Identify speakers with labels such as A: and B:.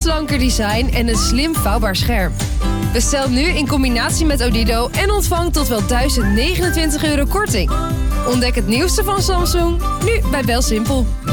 A: slanker design en een slim vouwbaar scherm. Bestel nu in combinatie met Odido en ontvang tot wel €1029 korting. Ontdek het nieuwste van Samsung, nu bij BelSimpel.